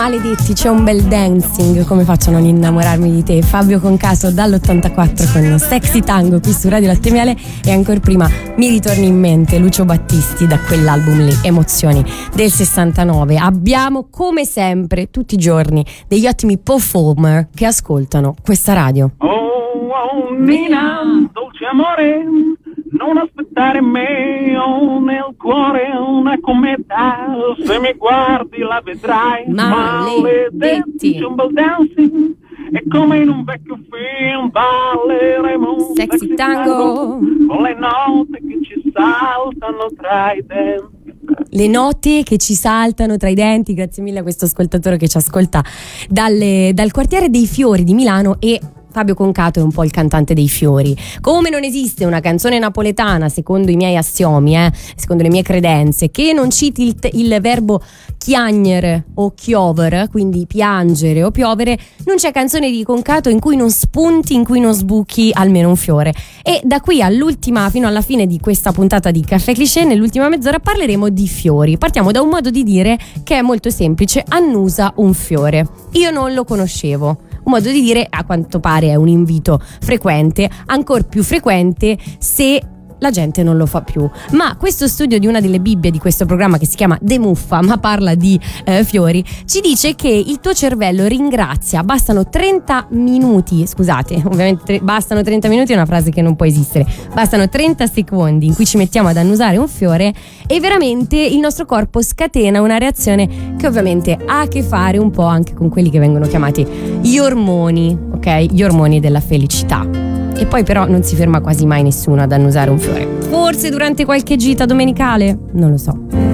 Maledetti, c'è un bel dancing, come faccio a non innamorarmi di te? Fabio Concato dall'84 con Sexy Tango qui su Radio Latte Miele, e ancora prima mi ritorni in mente Lucio Battisti da quell'album lì, Emozioni del 69. Abbiamo come sempre tutti i giorni degli ottimi performer che ascoltano questa radio. Oh Nina, dolce amore, non aspettare me, ho nel cuore una cometa, se mi guardi la vedrai. Maledetti. C'è un bel dancing, è come in un vecchio film, balleremo Sexy Tango con le note che ci saltano tra i denti. Le note che ci saltano tra i denti. Grazie mille a questo ascoltatore che ci ascolta dal quartiere dei Fiori di Milano. E Fabio Concato è un po' il cantante dei fiori. Come non esiste una canzone napoletana, secondo i miei assiomi, secondo le mie credenze, che non citi il verbo chiagnere o chiover, quindi piangere o piovere, non c'è canzone di Concato in cui non spunti, in cui non sbuchi almeno un fiore. E da qui all'ultima, fino alla fine di questa puntata di Caffè Cliché, nell'ultima mezz'ora parleremo di fiori. Partiamo da un modo di dire che è molto semplice: annusa un fiore. Io non lo conoscevo. Un modo di dire, a quanto pare, è un invito frequente, ancor più frequente se la gente non lo fa più. Ma questo studio di una delle bibbie di questo programma, che si chiama De Muffa ma parla di fiori, ci dice che il tuo cervello ringrazia, bastano 30 minuti, scusate, ovviamente bastano 30 minuti è una frase che non può esistere, bastano 30 secondi in cui ci mettiamo ad annusare un fiore e veramente il nostro corpo scatena una reazione che ovviamente ha a che fare un po' anche con quelli che vengono chiamati gli ormoni, ok? Gli ormoni della felicità. E poi però non si ferma quasi mai nessuno ad annusare un fiore. Forse durante qualche gita domenicale? Non lo so.